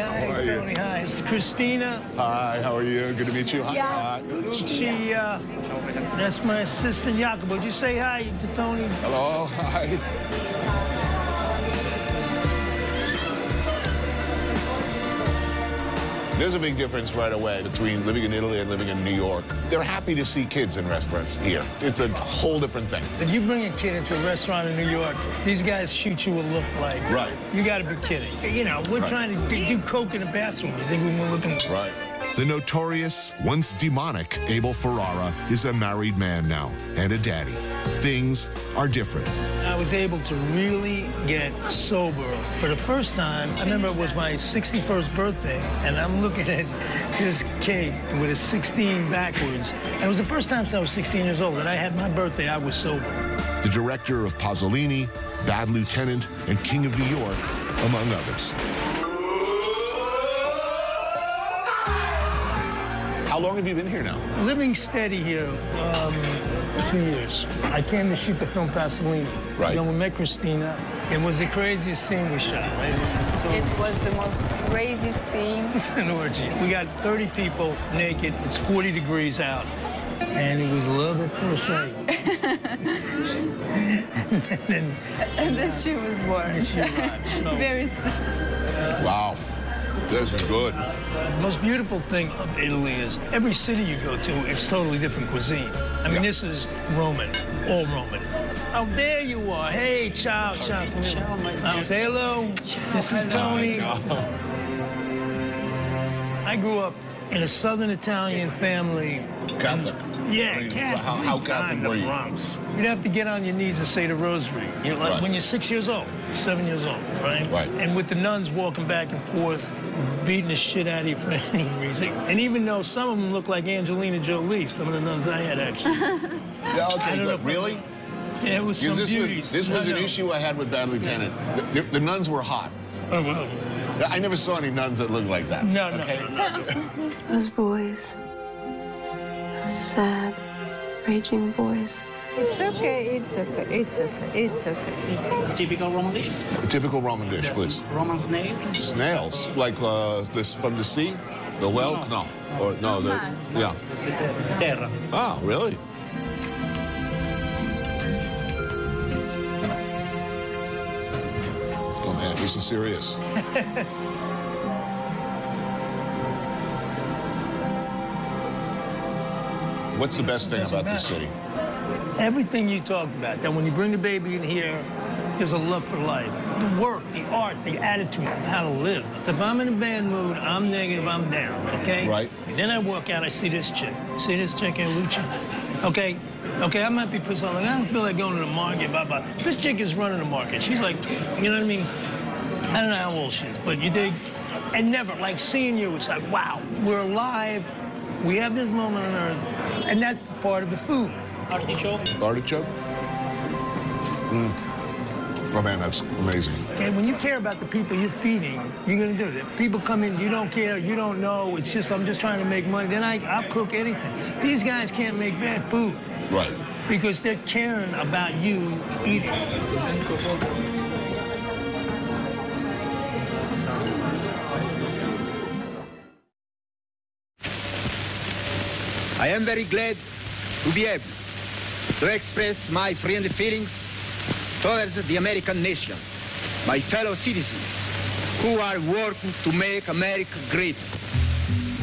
Hi, How are you? Tony. Hi. It's Christina. Hi, how are you? Good to meet you. Hi. Yeah. She, that's my assistant, Jacopo. Would you say hi to Tony? Hello. Hi. There's a big difference right away between living in Italy and living in New York. They're happy to see kids in restaurants here. It's a whole different thing. If you bring a kid into a restaurant in New York, these guys shoot you a look like. Right. You got to be kidding. You know, we're trying to do coke in the bathroom. You think we were looking? Right. The notorious, once demonic Abel Ferrara is a married man now and a daddy. Things are different. I was able to really get sober for the first time. I remember it was my 61st birthday, and I'm looking at this cake with a 16 backwards. And it was the first time since I was 16 years old that I had my birthday, I was sober. The director of Pasolini, Bad Lieutenant, and King of New York, among others. How long have you been here now? Living steady here, 2 years. I came to shoot the film Pasolini. Right. Then we met Christina. It was the craziest scene we shot, right? It was the most crazy scene. It's an orgy. We got 30 people naked. It's 40 degrees out. And it was love at first sight. And then she was born. And she arrived, so- Very soon. Wow. This is good. The most beautiful thing of Italy is every city you go to, it's totally different cuisine. I mean, this is Roman, all Roman. Oh, there you are. Hey, ciao, ciao. Ciao, my dear. Say hello. This is Tony. I grew up in a Southern Italian family. Catholic. Yeah, I mean, Catholic. how Catholic the were you? Bronx. You'd have to get on your knees and say the rosary. You're like Right. when you're 6 years old, 7 years old, right? Right. And with the nuns walking back and forth, beating the shit out of you for any reason. And even though some of them look like Angelina Jolie, some of the nuns I had actually. Yeah, I okay, don't know good. if Really? Yeah, it was some Because beauties. this was I an know. issue I had with Bad Lieutenant. The nuns were hot. Oh, well. I never saw any nuns that looked like that. No, okay? no. Those boys, those sad, raging boys. It's okay, it's okay, it's okay, it's okay. Typical Roman dish. A typical Roman dish, please. Roman snails. Snails, like this from the sea, the well? No, or no, the yeah. The terra. Oh, really? Oh man, this is serious. What's the best thing Doesn't about this matter. city? Everything you talked about, that when you bring the baby in here, there's a love for life. The work, the art, the attitude, how to live. So if I'm in a bad mood, I'm negative, I'm down, okay? Right. Then I walk out, I see this chick. See this chick here, Lucha? Okay, I might be pissed off. Like, I don't feel like going to the market, blah, blah. This chick is running the market. She's like, you know what I mean? I don't know how old she is, but you dig? And never, like, seeing you, it's like, wow, we're alive. We have this moment on Earth, and that's part of the food. Artichoke. Artichoke? Oh man, that's amazing. And when you care about the people you're feeding, you're gonna do it. People come in, you don't care, you don't know, it's just, I'm just trying to make money. Then I'll cook anything. These guys can't make bad food Right. because they're caring about you eating. I am very glad to be able to express my friendly feelings towards the American nation, my fellow citizens who are working to make America great.